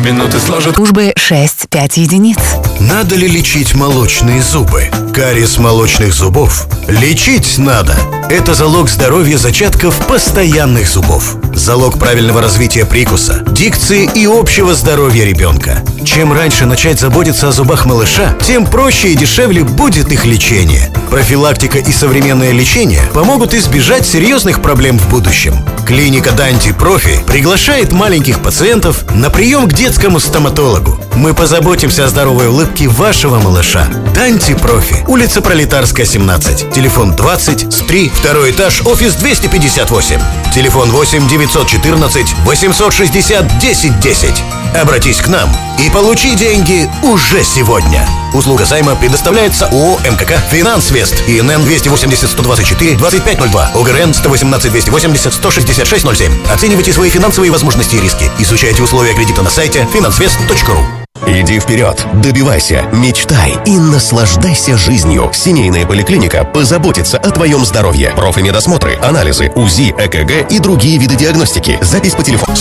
Минуты сложат Службы 6-5 единиц. Надо ли лечить молочные зубы? Кариес молочных зубов лечить надо. Это залог здоровья зачатков постоянных зубов. Залог правильного развития прикуса, дикции и общего здоровья ребенка. Чем раньше начать заботиться о зубах малыша, тем проще и дешевле будет их лечение. Профилактика и современное лечение помогут избежать серьезных проблем в будущем. Клиника Данти Профи приглашает маленьких пациентов на прием к детскому стоматологу. Мы позаботимся о здоровой улыбке вашего малыша. Данти Профи. Улица Пролетарская, 17. Телефон 20-3, второй этаж, офис 258. Телефон 8-914-860-1010. Обратись к нам и получи деньги уже сегодня. Услуга займа предоставляется ООО МКК «Финансвест» ИНН 280-124-2502, ОГРН 118-280-166-07. Оценивайте свои финансовые возможности и риски. Изучайте условия кредита на сайте finansvest.ru. Иди вперед, добивайся, мечтай и наслаждайся жизнью. Семейная поликлиника позаботится о твоем здоровье. Профимедосмотры, анализы, УЗИ, ЭКГ и другие виды диагностики. Запись по телефону.